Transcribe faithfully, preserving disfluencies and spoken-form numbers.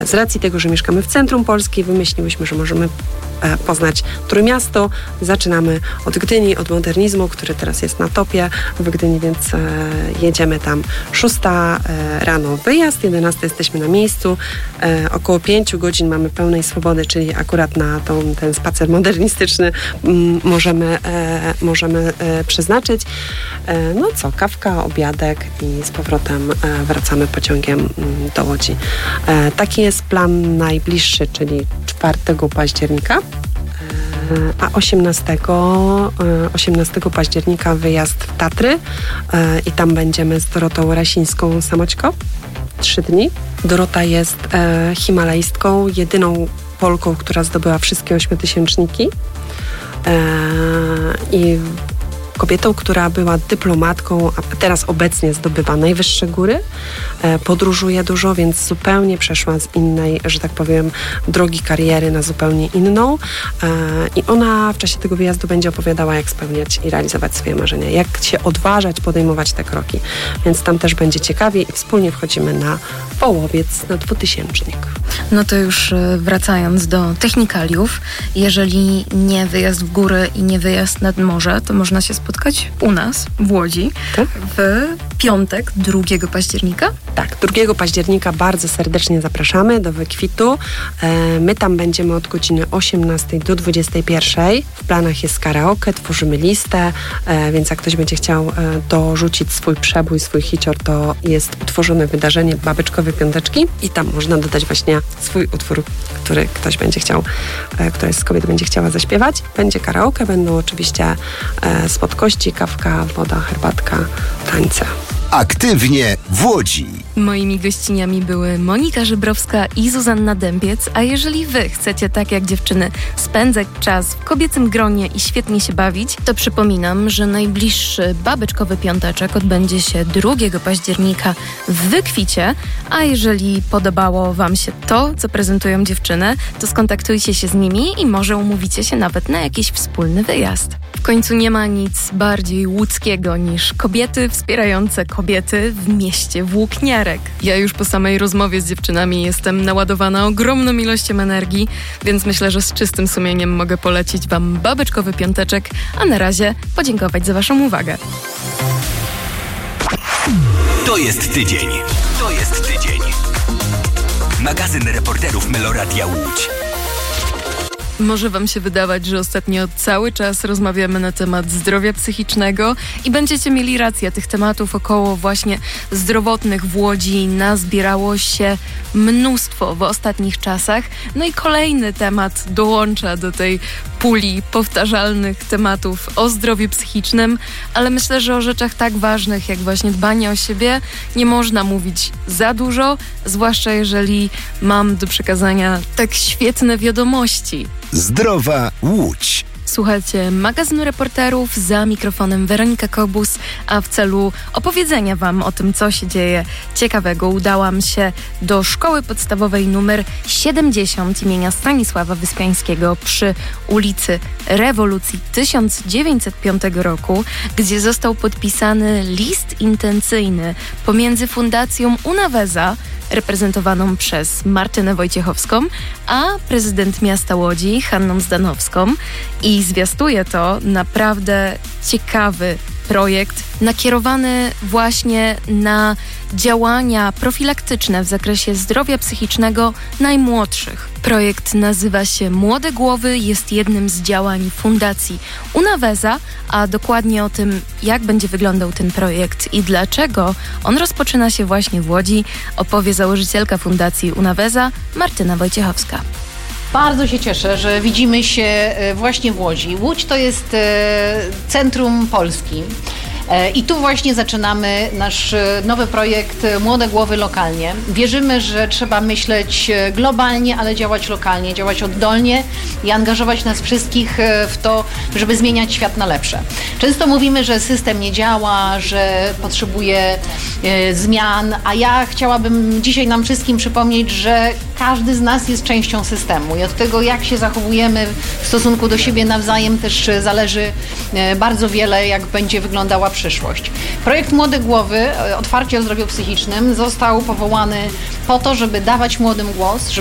Z racji tego, że mieszkamy w centrum Polski, wymyśliłyśmy, że możemy poznać Trójmiasto. Zaczynamy od Gdyni, od modernizmu, który teraz jest na topie w Gdyni, więc jedziemy tam szósta rano wyjazd, jedenasta jesteśmy na miejscu. Około pięciu godzin mamy pełnej swobody, czyli akurat na tą, ten spacer modernistyczny możemy, możemy przeznaczyć. No co, kawka, obiadek i z powrotem wracamy pociągiem do Łodzi. Taki jest plan najbliższy, czyli czwartego października, a osiemnastego października wyjazd w Tatry i tam będziemy z Dorotą Rasińską Samoćko. Trzy dni. Dorota jest himalajstką, jedyną Polką, która zdobyła wszystkie ośmiotysięczniki i kobietą, która była dyplomatką, a teraz obecnie zdobywa najwyższe góry, podróżuje dużo, więc zupełnie przeszła z innej, że tak powiem, drogi kariery na zupełnie inną i ona w czasie tego wyjazdu będzie opowiadała, jak spełniać i realizować swoje marzenia, jak się odważać, podejmować te kroki, więc tam też będzie ciekawie i wspólnie wchodzimy na połowiec, na dwutysięcznik. No to już wracając do technikaliów, jeżeli nie wyjazd w góry i nie wyjazd nad morze, to można się spotkać u nas w Łodzi tak? w piątek, drugiego października. Tak, drugiego października bardzo serdecznie zapraszamy do Wykwitu. My tam będziemy od godziny osiemnastej do dwudziestej pierwszej. W planach jest karaoke, tworzymy listę, więc jak ktoś będzie chciał dorzucić swój przebój, swój hicior, to jest utworzone wydarzenie Babeczkowe Piąteczki i tam można dodać właśnie swój utwór, który ktoś będzie chciał, któraś z kobiet będzie chciała zaśpiewać. Będzie karaoke, będą oczywiście słodkości, kawka, woda, herbatka, tańce. Aktywnie w Łodzi. Moimi gościniami były Monika Żebrowska i Zuzanna Dębiec, a jeżeli wy chcecie tak jak dziewczyny spędzać czas w kobiecym gronie i świetnie się bawić, to przypominam, że najbliższy babeczkowy piąteczek odbędzie się drugiego października w Wykwicie, a jeżeli podobało wam się to, co prezentują dziewczyny, to skontaktujcie się z nimi i może umówicie się nawet na jakiś wspólny wyjazd. W końcu nie ma nic bardziej łódzkiego niż kobiety wspierające kobiety w mieście włókniarek. Ja już po samej rozmowie z dziewczynami jestem naładowana ogromną ilością energii, więc myślę, że z czystym sumieniem mogę polecić wam babeczkowy piąteczek, a na razie podziękować za waszą uwagę. To jest tydzień. To jest tydzień. Magazyn reporterów Meloradia Łódź. Może wam się wydawać, że ostatnio cały czas rozmawiamy na temat zdrowia psychicznego i będziecie mieli rację. Tych tematów około właśnie zdrowotnych w Łodzi nazbierało się mnóstwo w ostatnich czasach. No i kolejny temat dołącza do tej puli powtarzalnych tematów o zdrowiu psychicznym, ale myślę, że o rzeczach tak ważnych jak właśnie dbanie o siebie nie można mówić za dużo, zwłaszcza jeżeli mam do przekazania tak świetne wiadomości. Zdrowa Łódź. Słuchajcie magazynu reporterów, za mikrofonem Weronika Kobus, a w celu opowiedzenia wam o tym, co się dzieje ciekawego, udałam się do szkoły podstawowej numer siedemdziesiąt imienia Stanisława Wyspiańskiego przy ulicy Rewolucji tysiąc dziewięćset piątego roku, gdzie został podpisany list intencyjny pomiędzy Fundacją Unaweza, reprezentowaną przez Martynę Wojciechowską, a prezydent miasta Łodzi, Hanną Zdanowską. I zwiastuje to naprawdę ciekawy projekt nakierowany właśnie na działania profilaktyczne w zakresie zdrowia psychicznego najmłodszych. Projekt nazywa się Młode Głowy, jest jednym z działań Fundacji Unaweza, a dokładnie o tym, jak będzie wyglądał ten projekt i dlaczego on rozpoczyna się właśnie w Łodzi, opowie założycielka Fundacji Unaweza, Martyna Wojciechowska. Bardzo się cieszę, że widzimy się właśnie w Łodzi. Łódź to jest centrum Polski. I tu właśnie zaczynamy nasz nowy projekt Młode Głowy lokalnie. Wierzymy, że trzeba myśleć globalnie, ale działać lokalnie, działać oddolnie i angażować nas wszystkich w to, żeby zmieniać świat na lepsze. Często mówimy, że system nie działa, że potrzebuje zmian, a ja chciałabym dzisiaj nam wszystkim przypomnieć, że każdy z nas jest częścią systemu i od tego, jak się zachowujemy w stosunku do siebie nawzajem, też zależy bardzo wiele, jak będzie wyglądała przyszłość. Projekt Młode Głowy, otwarcie o zdrowiu psychicznym, został powołany po to, żeby dawać młodym głos,